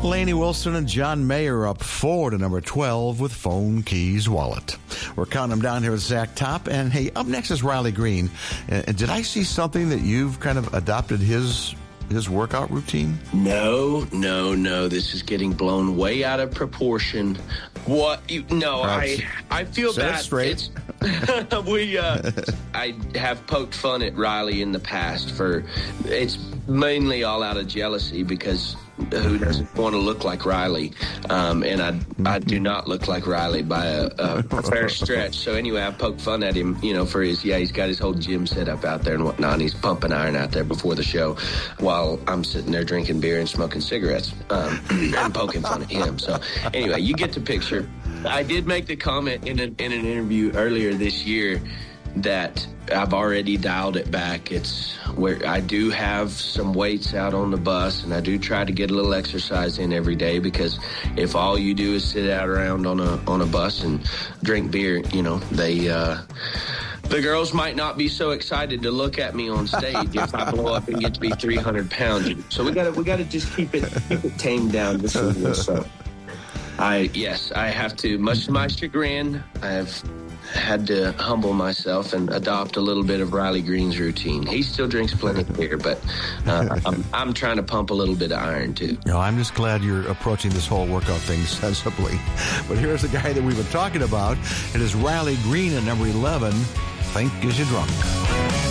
Lainey Wilson and John Mayer up 4 to number 12 with Phone Keys Wallet. We're counting them down here with Zach Top. And hey, up next is Riley Green. Did I see something that you've kind of adopted his workout routine? No. This is getting blown way out of proportion. What? I feel set bad. It straight. I have poked fun at Riley in the past it's mainly all out of jealousy because who doesn't want to look like Riley? And I do not look like Riley by a fair stretch. So anyway, I poked fun at him, for he's got his whole gym set up out there and whatnot. And he's pumping iron out there before the show while I'm sitting there drinking beer and smoking cigarettes. I'm poking fun at him. So anyway, you get the picture. I did make the comment in an interview earlier this year that I've already dialed it back. It's where I do have some weights out on the bus, and I do try to get a little exercise in every day, because if all you do is sit out around on a bus and drink beer, the girls might not be so excited to look at me on stage if I blow up and get to be 300 pounds. So we gotta just keep it tamed down just a little. So I have to, much to my chagrin, I have had to humble myself and adopt a little bit of Riley Green's routine. He still drinks plenty of beer, but I'm trying to pump a little bit of iron too. No, I'm just glad you're approaching this whole workout thing sensibly. But here's the guy that we've been talking about. It is Riley Green at number 11, Think Is You Drunk.